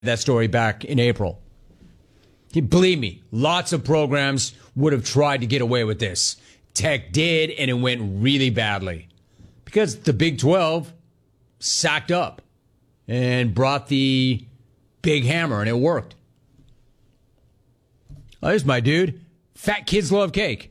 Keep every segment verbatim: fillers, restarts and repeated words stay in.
that story back in April. Believe me, lots of programs would have tried to get away with this. Tech did, and it went really badly because the Big twelve sacked up and brought the big hammer, and it worked. Oh, there's my dude. Fat kids love cake.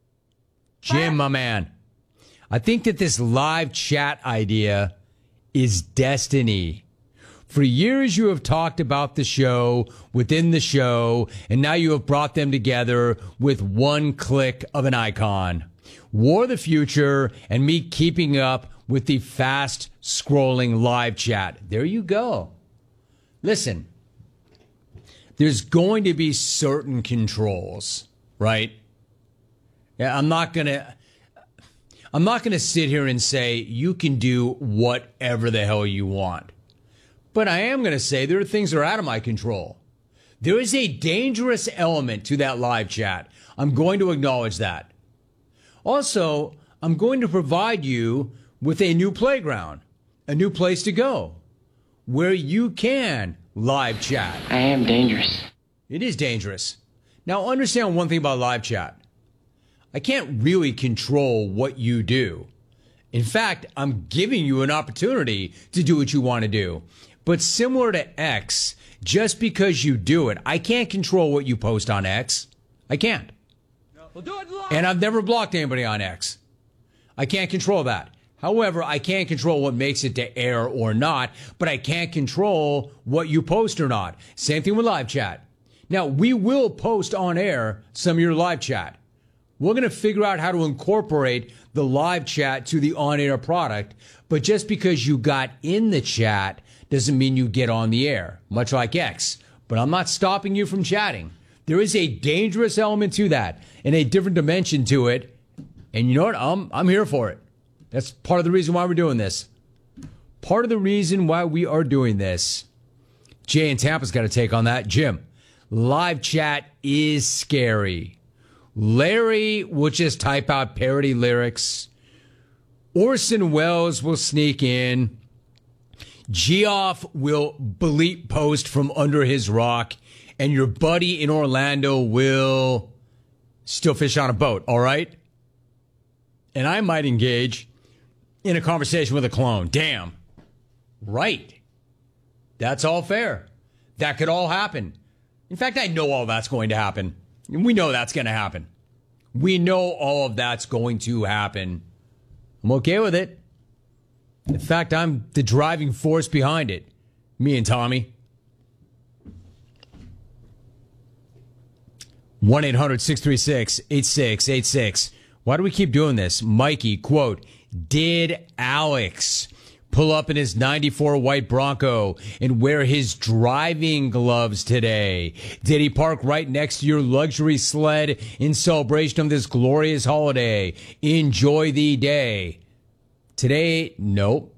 Jim, my man. I think that this live chat idea is destiny. For years, you have talked about the show within the show, and now you have brought them together with one click of an icon. War of the Future and me keeping up with the fast scrolling live chat. There you go. Listen, there's going to be certain controls, right? Yeah, I'm not going to I'm not going to sit here and say you can do whatever the hell you want. But I am going to say there are things that are out of my control. There is a dangerous element to that live chat. I'm going to acknowledge that. Also, I'm going to provide you with a new playground, a new place to go, where you can live chat. I am dangerous. It is dangerous. Now, understand one thing about live chat. I can't really control what you do. In fact, I'm giving you an opportunity to do what you want to do. But similar to X, just because you do it, I can't control what you post on X. I can't. We'll do it live. And I've never blocked anybody on X. I can't control that. However, I can't control what makes it to air or not, but I can't control what you post or not. Same thing with live chat. Now, we will post on air some of your live chat. We're going to figure out how to incorporate the live chat to the on-air product, but just because you got in the chat doesn't mean you get on the air, much like X. But I'm not stopping you from chatting. There is a dangerous element to that and a different dimension to it. And you know what? I'm, I'm here for it. That's part of the reason why we're doing this. Part of the reason why we are doing this. Jay in Tampa's got to take on that. Jim, live chat is scary. Larry will just type out parody lyrics. Orson Welles will sneak in. Geoff will bleep post from under his rock. And your buddy in Orlando will still fish on a boat, all right? And I might engage in a conversation with a clone. Damn. Right. That's all fair. That could all happen. In fact, I know all that's going to happen. We know that's going to happen. We know all of that's going to happen. I'm okay with it. In fact, I'm the driving force behind it. Me and Tommy. one eight hundred six three six eight six eight six. Why do we keep doing this? Mikey, quote, did Alex pull up in his ninety-four white Bronco and wear his driving gloves today? Did he park right next to your luxury sled in celebration of this glorious holiday? Enjoy the day. Today, nope.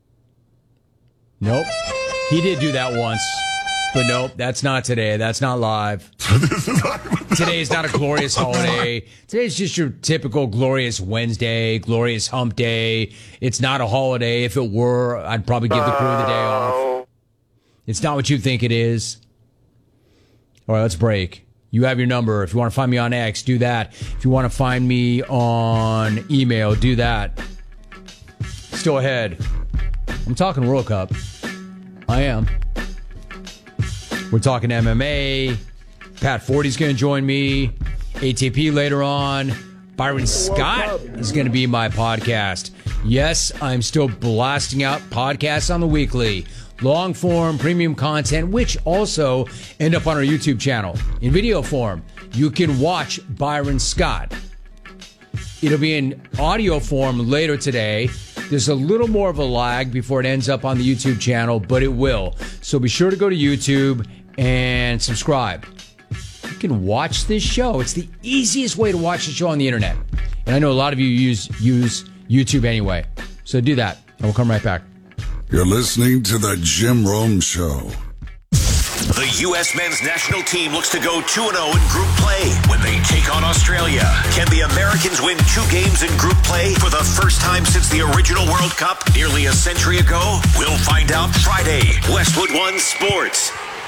Nope. He did do that once. But nope, that's not today. That's not live. Today is not a glorious holiday. Today's just your typical glorious Wednesday, glorious hump day. It's not a holiday. If it were, I'd probably give the crew the day off. It's not what you think it is. All right, let's break. You have your number. If you want to find me on X, do that. If you want to find me on email, do that. Still ahead. I'm talking World Cup. I am. We're talking M M A. Pat Forty's going to join me. A T P later on. Byron Scott is going to be my podcast. Yes, I'm still blasting out podcasts on the weekly. Long form, premium content, which also end up on our YouTube channel. In video form, you can watch Byron Scott. It'll be in audio form later today. There's a little more of a lag before it ends up on the YouTube channel, but it will. So be sure to go to YouTube and subscribe. You can watch this show. It's the easiest way to watch the show on the internet. And I know a lot of you use use YouTube anyway. So do that, and we'll come right back. You're listening to The Jim Rome Show. The U S men's national team looks to go two and oh in group play when they take on Australia. Can the Americans win two games in group play for the first time since the original World Cup nearly a century ago? We'll find out Friday. Westwood One Sports.